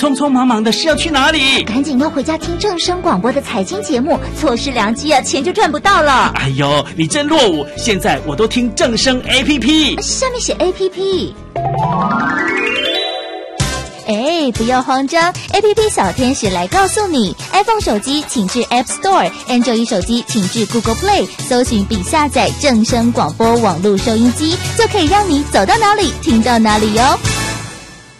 匆匆忙忙的是要去哪里？ 赶紧要回家听正声广播的财经节目，错失良机啊，钱就赚不到了。 哎呦，你真落伍！现在我都听正声 APP， 下面写 APP。哎，不要慌张 ，APP 小天使来告诉你 ，iPhone 手机请至 App Store，Android 手机请至 Google Play， 搜寻并下载正声广播网络收音机，就可以让你走到哪里听到哪里哟。